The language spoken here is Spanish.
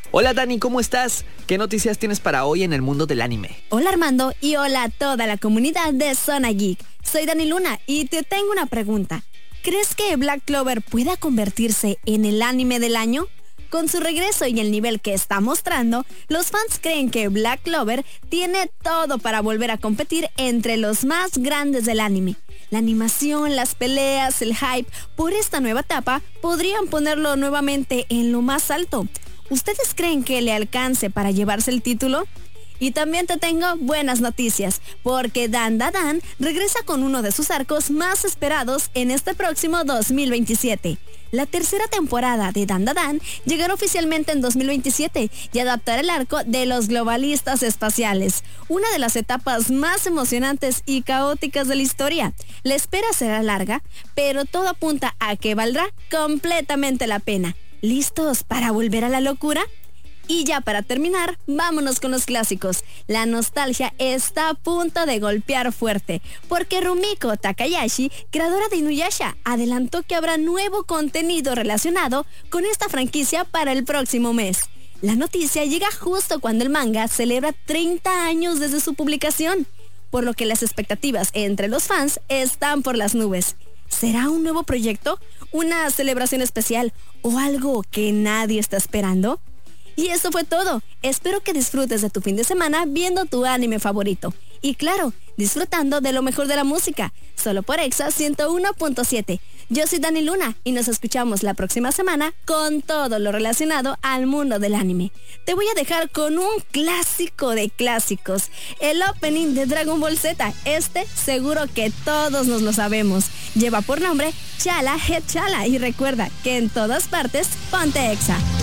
Hola Dani, ¿cómo estás? ¿Qué noticias tienes para hoy en el mundo del anime? Hola Armando y hola a toda la comunidad de Zona Geek. Soy Dani Luna y te tengo una pregunta. ¿Crees que Black Clover pueda convertirse en el anime del año? Con su regreso y el nivel que está mostrando, los fans creen que Black Clover tiene todo para volver a competir entre los más grandes del anime. La animación, las peleas, el hype por esta nueva etapa podrían ponerlo nuevamente en lo más alto. ¿Ustedes creen que le alcance para llevarse el título? Y también te tengo buenas noticias, porque Dan Da Dan regresa con uno de sus arcos más esperados en este próximo 2027. La tercera temporada de Dan Da Dan llegará oficialmente en 2027 y adaptará el arco de los globalistas espaciales, una de las etapas más emocionantes y caóticas de la historia. La espera será larga, pero todo apunta a que valdrá completamente la pena. ¿Listos para volver a la locura? Y ya para terminar, vámonos con los clásicos. La nostalgia está a punto de golpear fuerte, porque Rumiko Takahashi, creadora de Inuyasha, adelantó que habrá nuevo contenido relacionado con esta franquicia para el próximo mes. La noticia llega justo cuando el manga celebra 30 años desde su publicación, por lo que las expectativas entre los fans están por las nubes. ¿Será un nuevo proyecto? ¿Una celebración especial? ¿O algo que nadie está esperando? Y eso fue todo. Espero que disfrutes de tu fin de semana viendo tu anime favorito. Y claro, disfrutando de lo mejor de la música. Solo por Exa 101.7. Yo soy Dani Luna y nos escuchamos la próxima semana con todo lo relacionado al mundo del anime. Te voy a dejar con un clásico de clásicos. El opening de Dragon Ball Z. Seguro que todos nos lo sabemos. Lleva por nombre Chala Head Chala. Y recuerda que en todas partes, ponte Exa.